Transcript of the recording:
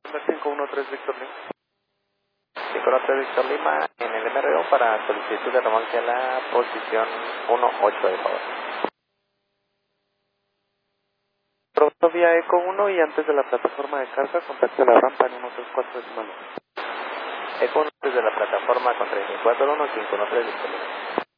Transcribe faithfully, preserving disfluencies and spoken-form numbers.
cinco uno tres Víctor Lima. cinco uno tres Víctor Lima en el M R O para solicitud de remolque a la posición uno ocho de favor. Pronto vía Eco uno y antes de la plataforma de carga, contacte la rampa en uno tres cuatro decimal. Eco uno desde la plataforma con tres cuatro uno cinco uno tres Víctor Lima.